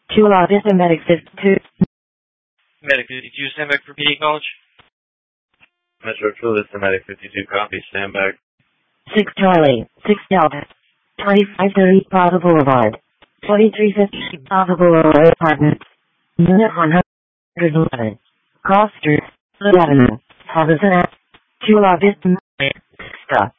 Chula Vista Medic 52. Medic 52, stand back for PD acknowledge. Metro Chula Vista Medic 52, copy, stand back. 6 Charlie, 6 Delta. 2530 Plaza Boulevard. 2350 Plaza Boulevard Apartments. Unit 111. Cross Street, Fifth Avenue, Havasu. Chula Vista Medic. Stop.